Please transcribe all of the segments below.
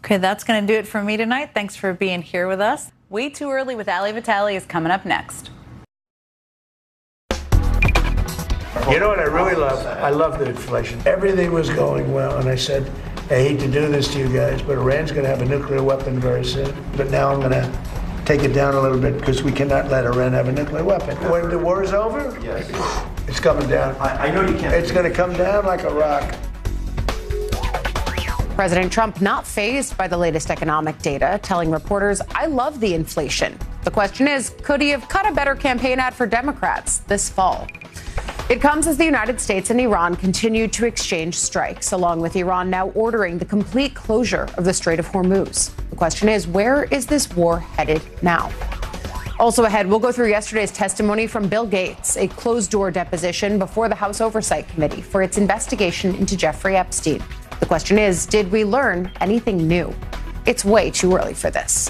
Okay, that's going to do it for me tonight. Thanks for being here with us. Way Too Early with Ali Vitale is coming up next. You know what I really love? I love the inflation. Everything was going well, and I said, I hate to do this to you guys, but Iran's going to have a nuclear weapon very soon. But now I'm going to take it down a little bit because we cannot let Iran have a nuclear weapon. When the war is over, yes, it's coming down. I know you can't. It's going to come down like a rock. President Trump not fazed by the latest economic data, telling reporters, I love the inflation. The question is, could he have cut a better campaign ad for Democrats this fall? It comes as the United States and Iran continue to exchange strikes, along with Iran now ordering the complete closure of the Strait of Hormuz. The question is, where is this war headed now? Also ahead, we'll go through yesterday's testimony from Bill Gates, a closed-door deposition before the House Oversight Committee for its investigation into Jeffrey Epstein. The question is, did we learn anything new? It's way too early for this.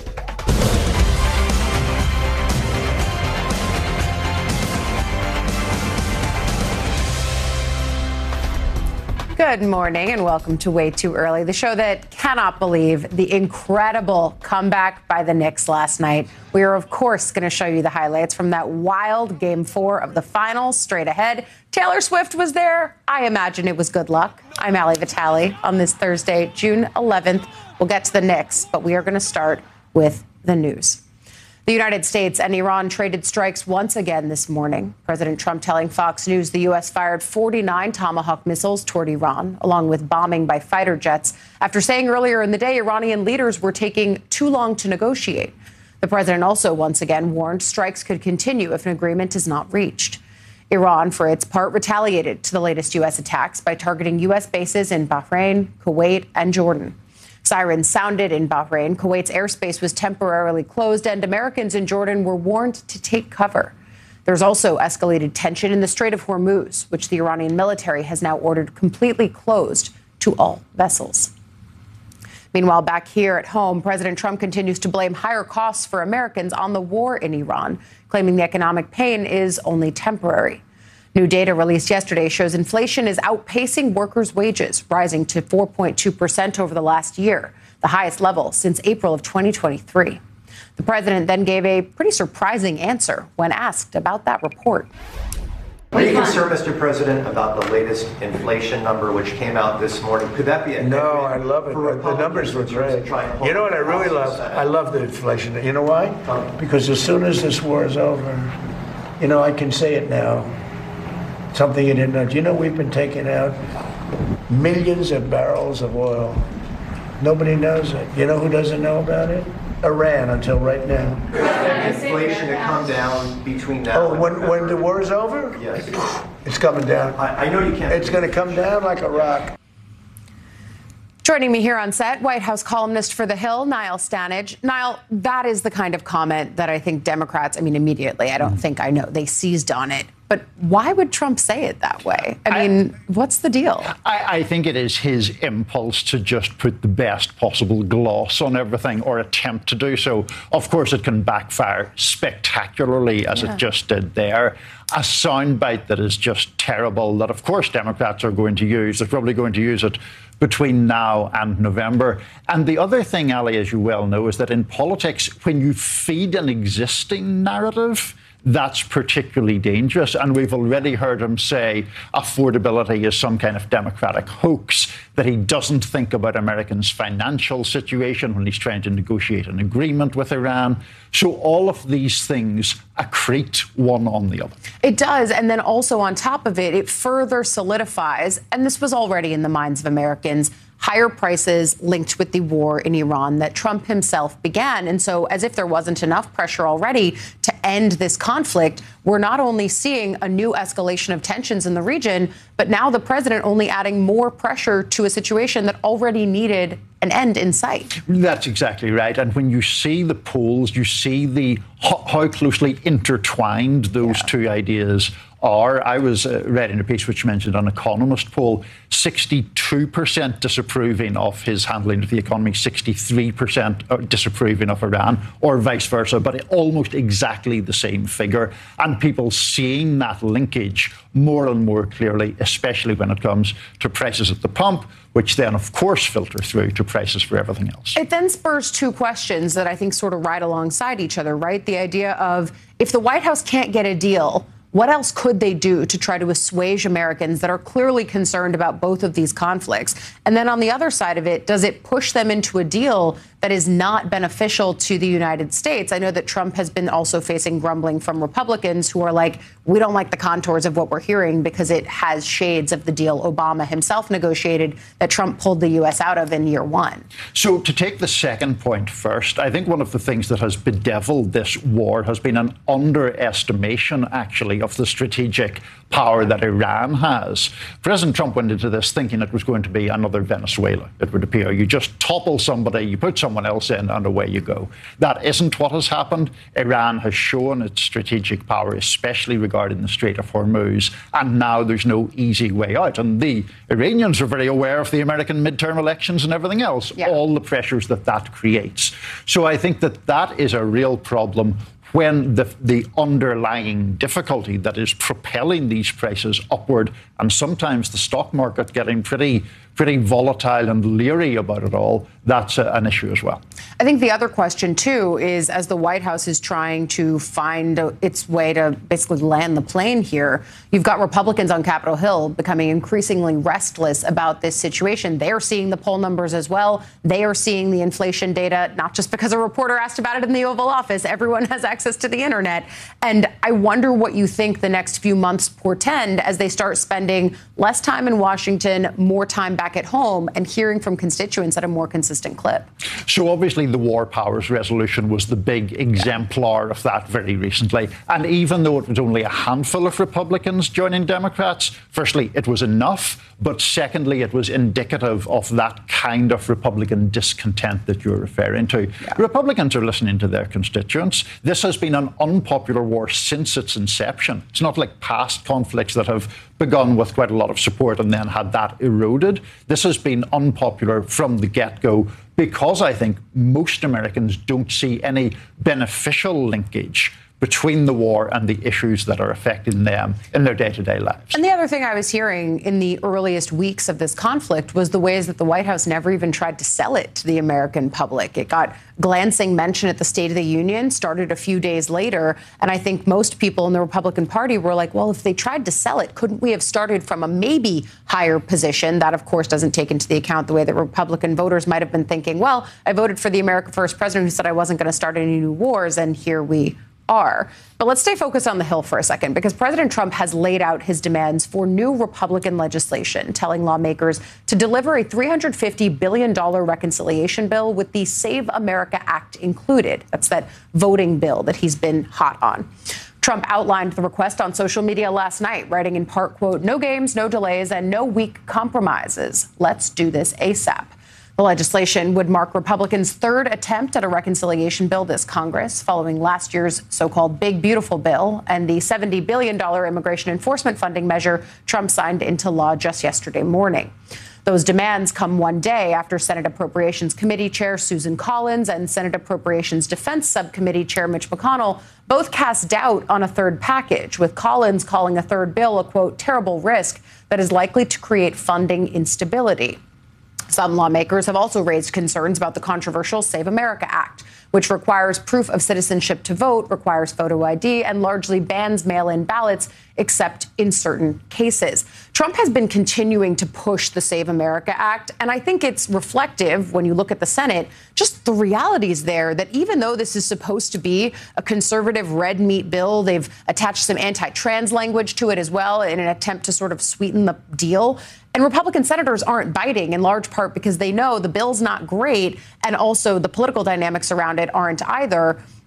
Good morning and welcome to Way Too Early, the show that cannot believe the incredible comeback by the Knicks last night. We are, of course, going to show you the highlights from that wild Game 4 of the finals. Straight ahead, Taylor Swift was there. I imagine it was good luck. I'm Ali Vitale on this Thursday, June 11th. We'll get to the Knicks, but we are going to start with the news. The United States and Iran traded strikes once again this morning. President Trump telling Fox News the U.S. fired 49 Tomahawk missiles toward Iran, along with bombing by fighter jets, after saying earlier in the day Iranian leaders were taking too long to negotiate. The president also once again warned strikes could continue if an agreement is not reached. Iran, for its part, retaliated to the latest U.S. attacks by targeting U.S. bases in Bahrain, Kuwait, and Jordan. Sirens sounded in Bahrain. Kuwait's airspace was temporarily closed, and Americans in Jordan were warned to take cover. There's also escalated tension in the Strait of Hormuz, which the Iranian military has now ordered completely closed to all vessels. Meanwhile, back here at home, President Trump continues to blame higher costs for Americans on the war in Iran, claiming the economic pain is only temporary. New data released yesterday shows inflation is outpacing workers' wages, rising to 4.2% over the last year, the highest level since April of 2023. The president then gave a pretty surprising answer when asked about that report. Are you concerned, Mr. President, about the latest inflation number which came out this morning? Could that be a No, I love it. The numbers were great. You know what I really love? I love the inflation. You know why? Because as soon as this war is over, I can say it now. Something you didn't know. Do you know we've been taking out millions of barrels of oil? Nobody knows it. You know who doesn't know about it? Iran, until right now. Inflation to come down between now and when the war is over? Yes. It's coming down. I know you can't. It's going to come down like a rock. Joining me here on set, White House columnist for The Hill, Niall Stanage. Niall, that is the kind of comment that I think Democrats, immediately, I don't think I know, they seized on it. But why would Trump say it that way? What's the deal? I think it is his impulse to just put the best possible gloss on everything or attempt to do so. Of course, it can backfire spectacularly, as it just did there. A soundbite that is just terrible that, of course, Democrats are going to use. They're probably going to use it between now and November. And the other thing, Ali, as you well know, is that in politics, when you feed an existing narrative, that's particularly dangerous. And we've already heard him say affordability is some kind of Democratic hoax, that he doesn't think about Americans' financial situation when he's trying to negotiate an agreement with Iran. So all of these things accrete one on the other. It does. And then also on top of it, it further solidifies, and this was already in the minds of Americans, higher prices linked with the war in Iran that Trump himself began. And so as if there wasn't enough pressure already to end this conflict, we're not only seeing a new escalation of tensions in the region, but now the president only adding more pressure to a situation that already needed an end in sight. That's exactly right. And when you see the polls, you see how closely intertwined those two ideas are. I was reading a piece which mentioned an Economist poll, 62% disapproving of his handling of the economy, 63% disapproving of Iran, or vice versa, but almost exactly the same figure. And people seeing that linkage more and more clearly, especially when it comes to prices at the pump, which then, of course, filter through to prices for everything else. It then spurs two questions that I think sort of ride alongside each other, right? The idea of, if the White House can't get a deal, what else could they do to try to assuage Americans that are clearly concerned about both of these conflicts? And then on the other side of it, does it push them into a deal that is not beneficial to the United States? I know that Trump has been also facing grumbling from Republicans who are like, we don't like the contours of what we're hearing because it has shades of the deal Obama himself negotiated that Trump pulled the U.S. out of in year one. So to take the second point first, I think one of the things that has bedeviled this war has been an underestimation, actually, of the strategic power that Iran has. President Trump went into this thinking it was going to be another Venezuela, it would appear. You just topple somebody, you put someone else in, and away you go. That isn't what has happened. Iran has shown its strategic power, especially regarding the Strait of Hormuz, and now there's no easy way out. And the Iranians are very aware of the American midterm elections and everything else, all the pressures that creates. So I think that is a real problem when the underlying difficulty that is propelling these prices upward, and sometimes the stock market getting pretty volatile and leery about it all, that's an issue as well. I think the other question, too, is as the White House is trying to find its way to basically land the plane here, you've got Republicans on Capitol Hill becoming increasingly restless about this situation. They are seeing the poll numbers as well. They are seeing the inflation data, not just because a reporter asked about it in the Oval Office. Everyone has access to the internet. And I wonder what you think the next few months portend as they start spending less time in Washington, more time back at home, and hearing from constituents at a more consistent clip. So obviously the War Powers Resolution was the big exemplar of that very recently. And even though it was only a handful of Republicans joining Democrats, firstly, it was enough. But secondly, it was indicative of that kind of Republican discontent that you're referring to. Yeah. Republicans are listening to their constituents. This has been an unpopular war since its inception. It's not like past conflicts that have begun with quite a lot of support and then had that eroded. This has been unpopular from the get-go because I think most Americans don't see any beneficial linkage between the war and the issues that are affecting them in their day-to-day lives. And the other thing I was hearing in the earliest weeks of this conflict was the ways that the White House never even tried to sell it to the American public. It got glancing mention at the State of the Union, started a few days later, and I think most people in the Republican Party were like, well, if they tried to sell it, couldn't we have started from a maybe higher position? That, of course, doesn't take into the account the way that Republican voters might have been thinking, well, I voted for the America First president who said I wasn't going to start any new wars, and here we are. But let's stay focused on the Hill for a second, because President Trump has laid out his demands for new Republican legislation, telling lawmakers to deliver a $350 billion reconciliation bill with the Save America Act included. That's that voting bill that he's been hot on. Trump outlined the request on social media last night, writing in part, quote, "No games, no delays, and no weak compromises. Let's do this ASAP." The legislation would mark Republicans' third attempt at a reconciliation bill this Congress, following last year's so-called Big Beautiful Bill and the $70 billion immigration enforcement funding measure Trump signed into law just yesterday morning. Those demands come one day after Senate Appropriations Committee Chair Susan Collins and Senate Appropriations Defense Subcommittee Chair Mitch McConnell both cast doubt on a third package, with Collins calling a third bill a, quote, terrible risk that is likely to create funding instability. Some lawmakers have also raised concerns about the controversial Save America Act, which requires proof of citizenship to vote, requires photo ID, and largely bans mail-in ballots, except in certain cases. Trump has been continuing to push the Save America Act, and I think it's reflective when you look at the Senate, just the realities there, that even though this is supposed to be a conservative red meat bill, they've attached some anti-trans language to it as well in an attempt to sort of sweeten the deal. And Republican senators aren't biting, in large part because they know the bill's not great, and also the political dynamics around it aren't either.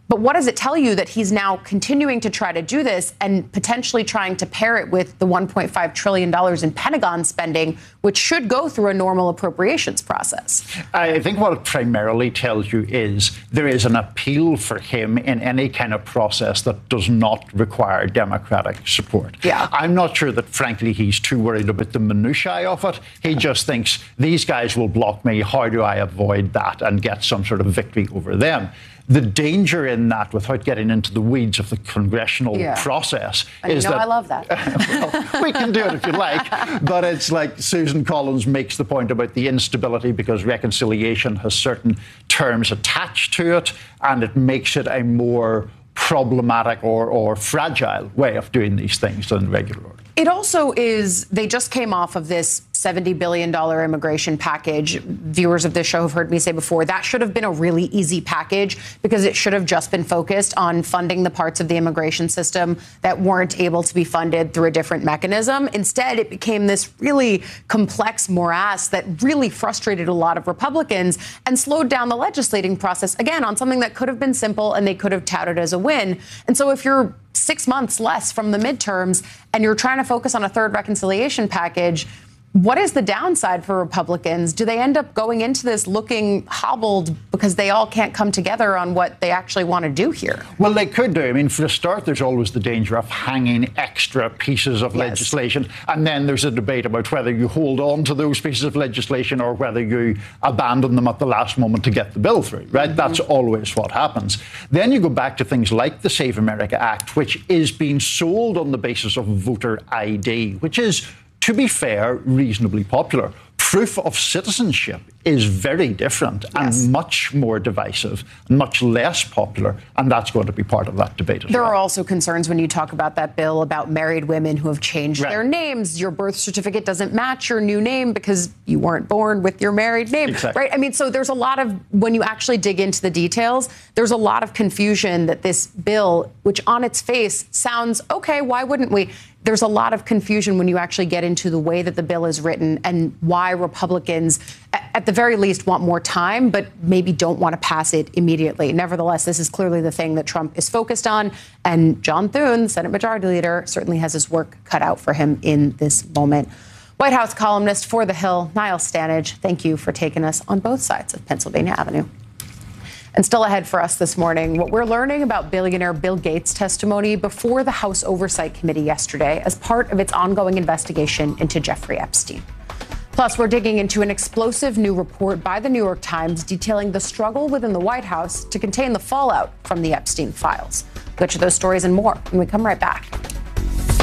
But what does it tell you that he's now continuing to try to do this and potentially trying to pair it with the $1.5 trillion in Pentagon spending, which should go through a normal appropriations process? I think what it primarily tells you is there is an appeal for him in any kind of process that does not require Democratic support. Yeah. I'm not sure that, frankly, he's too worried about the minutiae of it. He just thinks these guys will block me. How do I avoid that and get some sort of victory over them? The danger in that, without getting into the weeds of the congressional process, and is that I love that. Well, we can do it if you like, but it's like Susan Collins makes the point about the instability because reconciliation has certain terms attached to it, and it makes it a more problematic or fragile way of doing these things than regular order. It also is, they just came off of this $70 billion immigration package. Viewers of this show have heard me say before, that should have been a really easy package because it should have just been focused on funding the parts of the immigration system that weren't able to be funded through a different mechanism. Instead, it became this really complex morass that really frustrated a lot of Republicans and slowed down the legislating process, again, on something that could have been simple and they could have touted as a win. And so if you're 6 months less from the midterms and you're trying to focus on a third reconciliation package, what is the downside for Republicans? Do they end up going into this looking hobbled because they all can't come together on what they actually want to do here? Well, they could do. I mean, for a start, there's always the danger of hanging extra pieces of legislation. And then there's a debate about whether you hold on to those pieces of legislation or whether you abandon them at the last moment to get the bill through, right? Mm-hmm. That's always what happens. Then you go back to things like the Save America Act, which is being sold on the basis of voter ID, which is, to be fair, reasonably popular. Proof of citizenship is very different and much more divisive, much less popular, and that's going to be part of that debate as There well. are also concerns when you talk about that bill about married women who have changed their names. Your birth certificate doesn't match your new name because you weren't born with your married name, right? I mean, so there's a lot of, when you actually dig into the details, there's a lot of confusion that this bill, which on its face sounds, okay, why wouldn't we? There's a lot of confusion when you actually get into the way that the bill is written and why Republicans, at the very least, want more time, but maybe don't want to pass it immediately. Nevertheless, this is clearly the thing that Trump is focused on. And John Thune, Senate Majority Leader, certainly has his work cut out for him in this moment. White House columnist for The Hill, Niall Stanage, thank you for taking us on both sides of Pennsylvania Avenue. And still ahead for us this morning, what we're learning about billionaire Bill Gates' testimony before the House Oversight Committee yesterday as part of its ongoing investigation into Jeffrey Epstein. Plus, we're digging into an explosive new report by the New York Times detailing the struggle within the White House to contain the fallout from the Epstein files. We'll get to those stories and more when we come right back.